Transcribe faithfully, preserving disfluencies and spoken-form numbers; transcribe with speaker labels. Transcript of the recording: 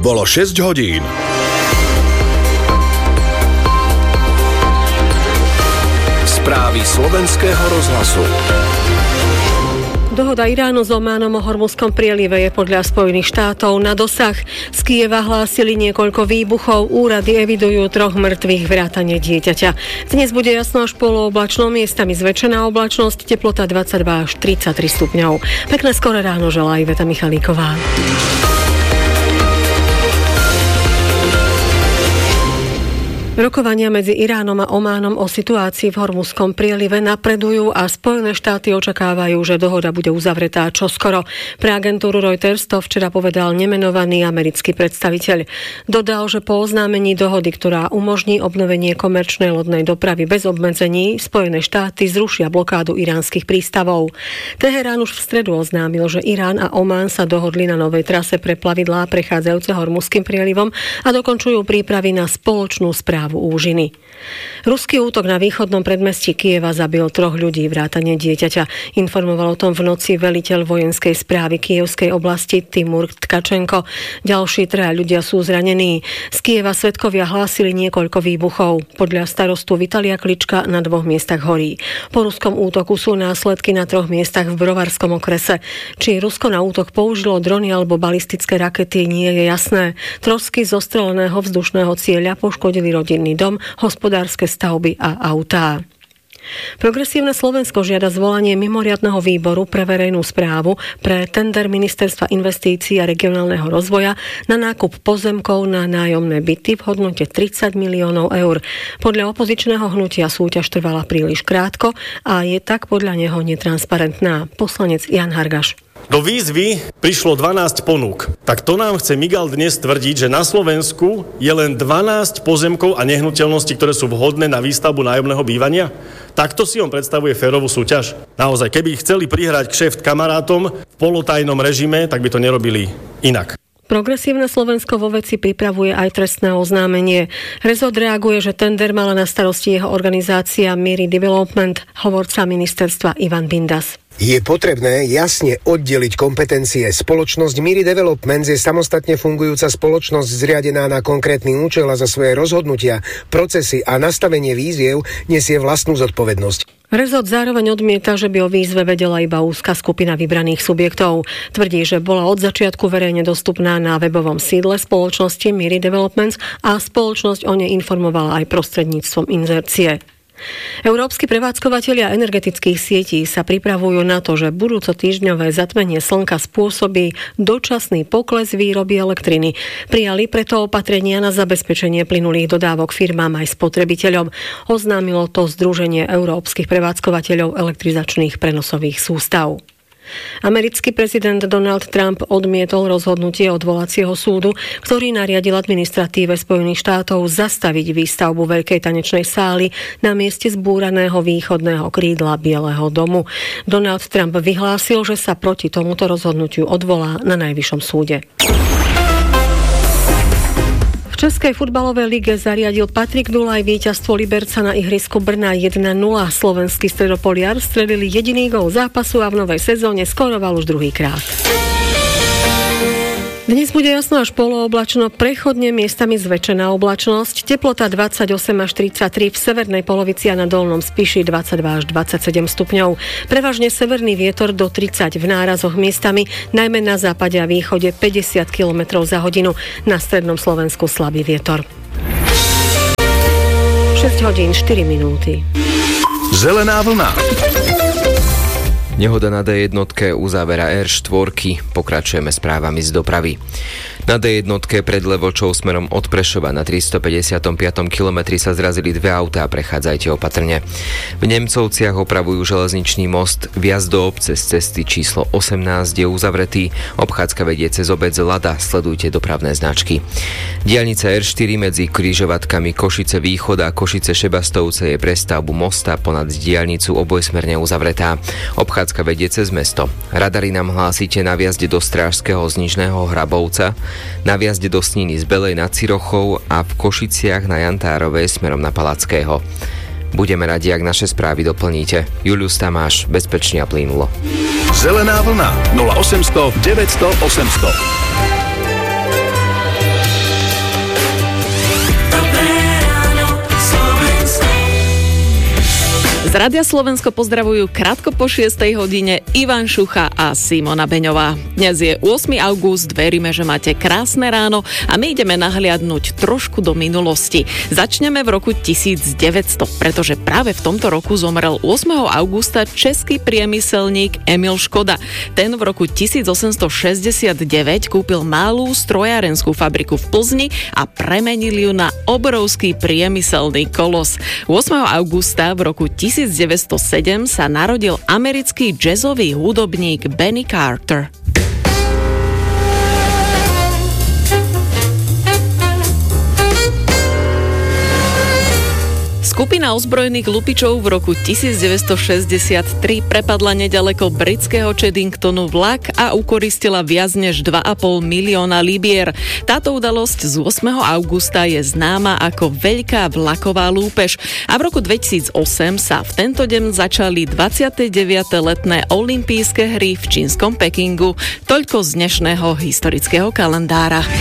Speaker 1: Bolo šesť hodín. Správy slovenského rozhlasu.
Speaker 2: Dohoda Iránu s Ománom o Hormuzskom prielive je podľa Spojených štátov na dosah. Z Kyjeva hlásili niekoľko výbuchov, úrady evidujú troch mŕtvych vrátane dieťaťa. Dnes bude jasno až polooblačno, miestami zväčšená oblačnosť, teplota dvadsaťdva až tridsaťtri stupňov. Pekné skoré ráno želá Iveta Michalíková. Rokovania medzi Iránom a Ománom o situácii v Hormuzskom prielive napredujú a Spojené štáty očakávajú, že dohoda bude uzavretá čoskoro. Pre agentúru Reuters to včera povedal nemenovaný americký predstaviteľ. Dodal, že po oznámení dohody, ktorá umožní obnovenie komerčnej lodnej dopravy bez obmedzení, Spojené štáty zrušia blokádu iránskych prístavov. Teherán už v stredu oznámil, že Irán a Omán sa dohodli na novej trase pre plavidlá prechádzajúce Hormuzským prielivom a dokončujú prípravy na spoločnú správu úžiny. Ruský útok na východnom predmestí Kyjeva zabil troch ľudí vrátane dieťaťa. Informoval o tom v noci veliteľ vojenskej správy Kyjevskej oblasti Timur Tkačenko. Ďalší traja ľudia sú zranení. Z Kyjeva svedkovia hlásili niekoľko výbuchov. Podľa starostu Vitalia Klička na dvoch miestach horí. Po ruskom útoku sú následky na troch miestach v Brovarskom okrese. Či Rusko na útok použilo drony alebo balistické rakety, nie je jasné. Trosky zostreleného vzdušného cieľa poškodili rodinný dom, hospodárske stavby a autá. Progresívne Slovensko žiada zvolanie mimoriadneho výboru pre verejnú správu pre tender Ministerstva investícií a regionálneho rozvoja na nákup pozemkov na nájomné byty v hodnote tridsať miliónov eur. Podľa opozičného hnutia súťaž trvala príliš krátko a je tak podľa neho netransparentná. Poslanec Jan Hargaš.
Speaker 3: Do výzvy prišlo dvanásť ponúk. Tak to nám chce Migal dnes tvrdiť, že na Slovensku je len dvanásť pozemkov a nehnuteľností, ktoré sú vhodné na výstavbu nájomného bývania? Takto si on predstavuje férovú súťaž? Naozaj, keby chceli prihrať kšeft kamarátom v polotajnom režime, tak by to nerobili inak.
Speaker 2: Progresívne Slovensko vo veci pripravuje aj trestné oznámenie. Rezort reaguje, že tender mala na starosti jeho organizácia Miri Development, hovorca ministerstva Ivan Bindas.
Speaker 4: Je potrebné jasne oddeliť kompetencie. Spoločnosť Miri Development je samostatne fungujúca spoločnosť zriadená na konkrétny účel a za svoje rozhodnutia, procesy a nastavenie výziev nesie vlastnú zodpovednosť.
Speaker 2: Rezort zároveň odmieta, že by o výzve vedela iba úzka skupina vybraných subjektov. Tvrdí, že bola od začiatku verejne dostupná na webovom sídle spoločnosti Miri Developments a spoločnosť o nej informovala aj prostredníctvom inzercie. Európski prevádzkovatelia energetických sietí sa pripravujú na to, že budúco týždňové zatmenie slnka spôsobí dočasný pokles výroby elektriny. Prijali preto opatrenia na zabezpečenie plynulých dodávok firmám aj spotrebiteľom. Oznámilo to Združenie európskych prevádzkovateľov elektrizačných prenosových sústav. Americký prezident Donald Trump odmietol rozhodnutie odvolacieho súdu, ktorý nariadil administratíve Spojených štátov zastaviť výstavbu veľkej tanečnej sály na mieste zbúraného východného krídla Bieleho domu. Donald Trump vyhlásil, že sa proti tomuto rozhodnutiu odvolá na najvyššom súde. V Českej futbalovej lige zariadil Patrik Dulaj víťazstvo Liberca na ihrisku Brna jeden nula. Slovenský stredopoliar strelili jediný gól zápasu a v novej sezóne skoroval už druhýkrát. Dnes bude jasno až polooblačno, prechodne miestami zväčšená oblačnosť, teplota dvadsaťosem až tridsaťtri, v severnej polovici a na dolnom Spiši dvadsaťdva až dvadsaťsedem stupňov. Prevažne severný vietor do tridsať v nárazoch miestami, najmä na západe a východe päťdesiat kilometrov za hodinu, na strednom Slovensku slabý vietor. šesť hodín štyri minúty.
Speaker 1: Zelená vlna.
Speaker 5: Nehoda na dé jednotke uzávera er štyri. Pokračujeme správami z dopravy. Na dé jednotke pred Levočou smerom od Prešova na tristopäťdesiatom piatom kilometri sa zrazili dve autá, prechádzajte opatrne. V Nemcovciach opravujú železničný most, vjazd do obce z cesty číslo osemnásť je uzavretý, obchádzka vedie cez obec Lada, sledujte dopravné značky. Diaľnica er štyri medzi križovatkami Košice Východ a Košice Šebastovce je pre stavbu mosta ponad diaľnicu obojsmerne uzavretá. Obchádzka vedie cez mesto. Radary nám hlásite na vjazde do Strážskeho z Nižného Hrabovca, na vjazde do Sniny z Belej nad Cirochou a v Košiciach na Jantárovej smerom na Palackého. Budeme radi, ak naše správy doplníte. Julius Tamáš, bezpečne a plynulo.
Speaker 1: Zelená vlna nula osemsto deväťsto osemsto.
Speaker 6: Z Rádia Slovensko pozdravujú krátko po šiestej hodine Ivan Šucha a Simona Beňová. Dnes je ôsmeho augusta, veríme, že máte krásne ráno a my ideme nahliadnúť trošku do minulosti. Začneme v roku tisícdeväťsto, pretože práve v tomto roku zomrel ôsmeho augusta český priemyselník Emil Škoda. Ten v roku tisícosemstošesťdesiatdeväť kúpil malú strojárenskú fabriku v Plzni a premenil ju na obrovský priemyselný kolos. ôsmeho augusta v roku tisícdeväťstosedem sa narodil americký jazzový hudobník Benny Carter. Skupina ozbrojených lupičov v roku tisícdeväťstošesťdesiattri prepadla neďaleko britského Cheddingtonu vlak a ukoristila viac než dva a pol milióna libier. Táto udalosť z ôsmeho augusta je známa ako Veľká vlaková lúpež a v roku dvetisícosem sa v tento deň začali dvadsiate deviate letné olympijské hry v čínskom Pekingu. Toľko z dnešného historického kalendára.